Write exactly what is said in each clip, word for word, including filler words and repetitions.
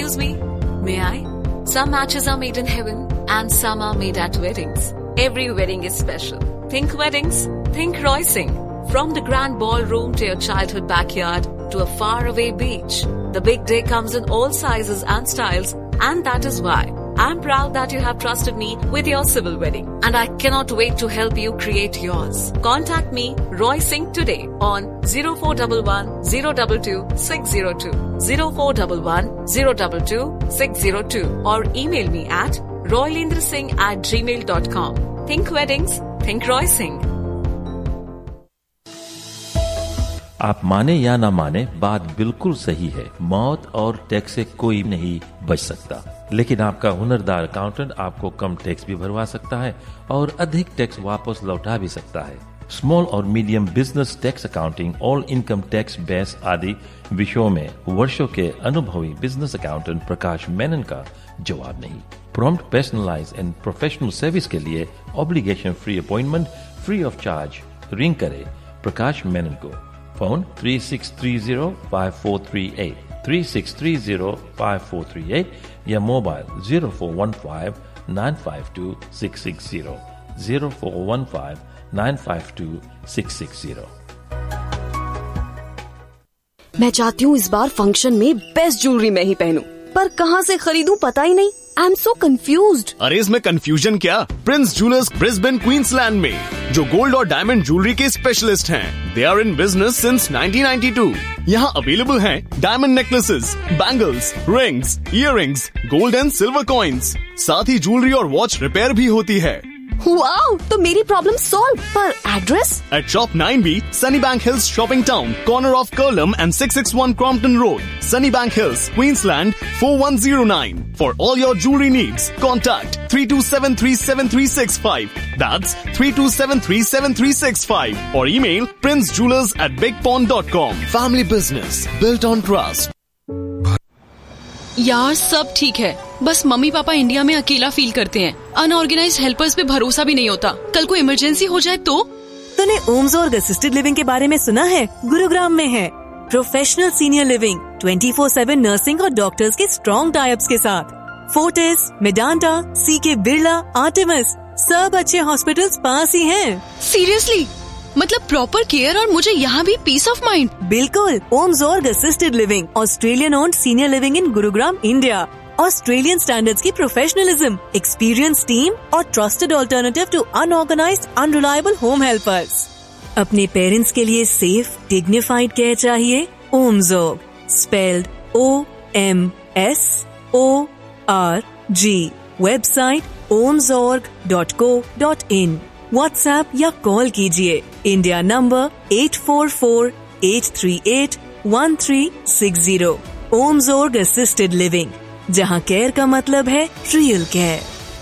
Excuse me, may I? Some matches are made in heaven and some are made at weddings. Every wedding is special. Think weddings, think Roysing. From the grand ballroom to your childhood backyard to a faraway beach, the big day comes in all sizes and styles, and that is why I'm proud that you have trusted me with your civil wedding, and I cannot wait to help you create yours. Contact me, Roy Singh, today on zero four one one zero two two six zero two, zero four one one zero two two six zero two, or email me at roylendrasingh at gmail dot com. Think weddings, think Roy Singh. आप माने या ना माने, बात बिल्कुल सही है। मौत और टैक्स से कोई नहीं बच सकता, लेकिन आपका हुनरदार अकाउंटेंट आपको कम टैक्स भी भरवा सकता है और अधिक टैक्स वापस लौटा भी सकता है। स्मॉल और medium business tax accounting, all income tax base आदि विषयों में वर्षों के अनुभवी बिजनेस अकाउंटेंट प्रकाश मेनन का जवाब नहीं। Prompt, personalise and professional service के लिए obligation free appointment free of charge ring करे प्रकाश मेनन को। Phone three six three zero five four three eight, three six three zero five four three eight या mobile zero four one five nine five to six six zero, zero four one five nine five to six six zero. मैं चाहती हूँ इस बार function में best jewellery मैं ही पहनूं, पर कहाँ से खरीदूं पता ही नहीं। I am so confused. अरे इसमें कंफ्यूजन क्या, प्रिंस ज्वेलर्स ब्रिस्बेन क्वींसलैंड में, जो गोल्ड और डायमंड ज्वेलरी के स्पेशलिस्ट हैं। They are in business since nineteen ninety two. यहाँ अवेलेबल हैं diamond necklaces, bangles, rings, earrings, gold and silver coins. साथ ही ज्वेलरी और वॉच रिपेयर भी होती है। वाओ, तो मेरी प्रॉब्लम सॉल्व। पर address? At Shop nine B, Sunnybank Hills Shopping Town, corner of Curlum and six six one Crompton Road, Sunnybank Hills, Queensland four one zero nine. For all your jewelry needs, contact three two seven three seven three six five. That's three two seven three seven three six five. Or email princejewelers at bigpond dot com. Family business built on trust. यार सब ठीक है, बस mummy papa India में अकेला feel करते हैं। Unorganised helpers पे भरोसा भी नहीं होता। कल को इमरजेंसी हो जाए तो? तूने ओम्सोर्ग असिस्टेड लिविंग के बारे में सुना है? गुरुग्राम में है professional senior living, twenty four seven nursing और डॉक्टर्स के स्ट्रॉन्ग टाइप्स के साथ। फोर्टिस, मेडांटा, सीके बिरला, आर्टेमिस, सब अच्छे हॉस्पिटल्स पास ही हैं। सीरियसली? मतलब प्रॉपर केयर और मुझे यहाँ भी पीस ऑफ माइंड। बिल्कुल। ओम्सोर्ग assisted living, Australian owned senior living in Gurugram, India. Australian standards की प्रोफेशनलिज्म, एक्सपीरियंस टीम और trusted alternative to unorganised unreliable home helpers. अपने पेरेंट्स के लिए सेफ डिग्निफाइड केयर चाहिए? ओम्सोर्ग, spelled O M S O R G. Website ओम्सोर्ग dot co dot in. WhatsApp या call कीजिए। India number eight four four eight three eight one three six zero. ओम्सोर्ग assisted living, जहां care का मतलब है real care.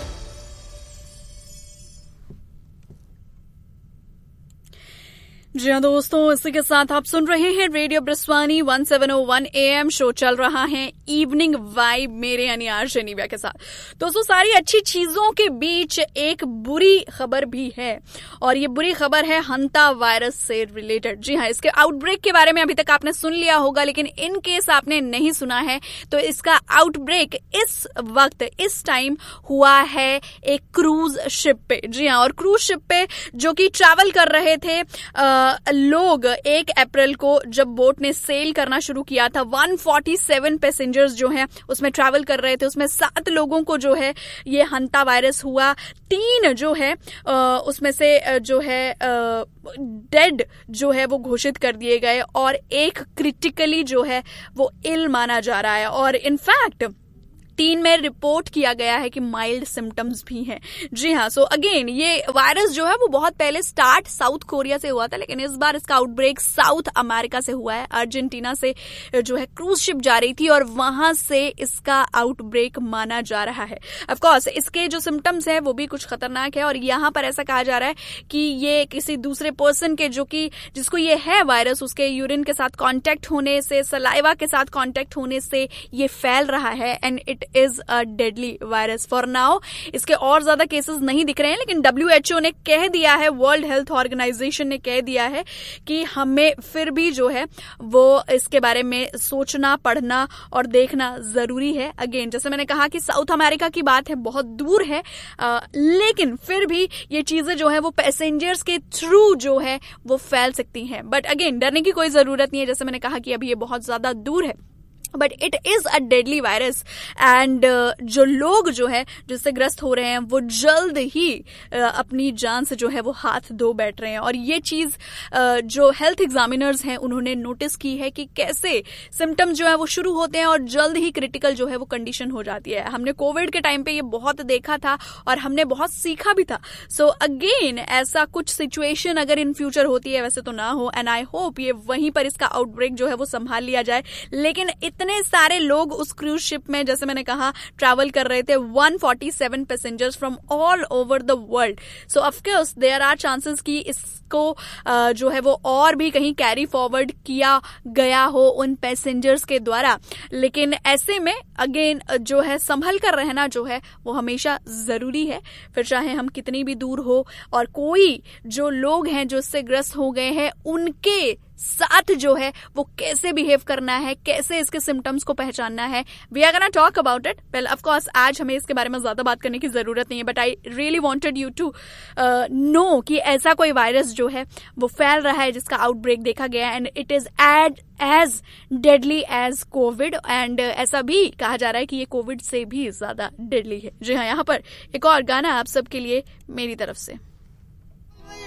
जी हाँ दोस्तों, इसी के साथ आप सुन रहे हैं radio ब्रिस्वानी one seven O one A M. Show चल रहा है इवनिंग वाइब मेरे यानी आरजे निव्या के साथ। दोस्तों, सारी अच्छी चीजों के बीच एक बुरी खबर भी है, और ये बुरी खबर है हंता वायरस से रिलेटेड। जी हाँ, इसके आउटब्रेक के बारे में अभी तक आपने सुन लिया होगा, लेकिन इन केस आपने नहीं सुना है तो इसका आउटब्रेक इस वक्त इस टाइम हुआ है एक क्रूज शिप पे। जी हाँ, और क्रूज शिप पे जो कि ट्रैवल कर रहे थे आ, लोग एक अप्रैल को जब बोट ने सेल करना शुरू किया था, एक सौ सैंतालीस पैसेंजर्स जो हैं उसमें ट्रैवल कर रहे थे। उसमें सात लोगों को जो है ये हंता वायरस हुआ। तीन जो है उसमें से जो है डेड जो है वो घोषित कर दिए गए, और एक क्रिटिकली जो है वो इल माना जा रहा है। और इनफैक्ट तीन में रिपोर्ट किया गया है कि माइल्ड सिम्टम्स भी हैं। जी हाँ, सो अगेन ये वायरस जो है वो बहुत पहले स्टार्ट साउथ कोरिया से हुआ था, लेकिन इस बार इसका आउटब्रेक साउथ अमेरिका से हुआ है। अर्जेंटीना से जो है क्रूज शिप जा रही थी और वहां से इसका आउटब्रेक माना जा रहा है। ऑफ कोर्स इसके जो सिम्टम्स है वो भी कुछ खतरनाक है, और यहाँ पर ऐसा कहा जा रहा है कि ये किसी दूसरे पर्सन के जो कि जिसको ये है वायरस, उसके यूरिन के साथ कॉन्टेक्ट होने से, सलाइवा के साथ कॉन्टेक्ट होने से ये फैल रहा है। And it it is a deadly virus. For now इसके और ज्यादा केसेस नहीं दिख रहे हैं, लेकिन डब्ल्यू एच ओ ने कह दिया है, वर्ल्ड हेल्थ ऑर्गेनाइजेशन ने कह दिया है कि हमें फिर भी जो है वो इसके बारे में सोचना, पढ़ना और देखना जरूरी है। अगेन जैसे मैंने कहा कि साउथ अमेरिका की बात है, बहुत दूर है, आ, लेकिन फिर भी ये चीजें जो है वो पैसेंजर्स के थ्रू जो है वो फैल सकती हैं। बट अगेन डरने की कोई जरूरत नहीं है, जैसे मैंने कहा कि अभी ये बहुत ज्यादा दूर है, but it is a deadly virus. And जो लोग जो है जिससे ग्रस्त हो रहे हैं वो जल्द ही uh, अपनी जान से जो है वो हाथ धो बैठ रहे हैं। और ये चीज uh, जो हेल्थ एग्जामिनर्स हैं उन्होंने नोटिस की है कि कैसे सिम्टम जो है वो शुरू होते हैं और जल्द ही क्रिटिकल जो है वो कंडीशन हो जाती है। हमने कोविड के टाइम पे ये बहुत देखा था और हमने बहुत सीखा भी था। सो so, अगेन ऐसा कुछ सिचुएशन अगर इन फ्यूचर होती है, वैसे तो ना हो, एंड आई होप ये वहीं पर इसका आउटब्रेक जो है वो संभाल लिया जाए। लेकिन इतने सारे लोग उस क्रूज शिप में, जैसे मैंने कहा, ट्रैवल कर रहे थे, एक सौ सैंतालीस passengers from all over the world. So of course there are chances कि इसको uh, जो है वो और भी कहीं कैरी फॉरवर्ड किया गया हो उन पैसेंजर्स के द्वारा। लेकिन ऐसे में अगेन जो है संभल कर रहना जो है वो हमेशा जरूरी है, फिर चाहे हम कितनी भी दूर हो। और कोई जो लोग हैं जो इससे ग्रस्त हो गए हैं उनके साथ जो है वो कैसे बिहेव करना है, कैसे इसके सिम्टम्स को पहचानना है, we are gonna talk about it. Well of course आज हमें इसके बारे में ज्यादा बात करने की जरूरत नहीं है, but I really wanted you to know कि ऐसा कोई वायरस जो है वो फैल रहा है जिसका आउटब्रेक देखा गया है, and it is add as deadly as Covid. And ऐसा भी कहा जा रहा है कि ये कोविड से भी ज्यादा डेडली है। जी हाँ, यहाँ पर एक और गाना आप सबके लिए मेरी तरफ से।